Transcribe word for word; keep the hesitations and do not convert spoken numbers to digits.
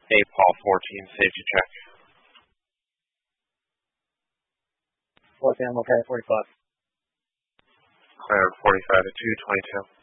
eight Paul fourteen, safety check. fourteen, I'm okay, forty-five. Clear forty-five to two twenty-two.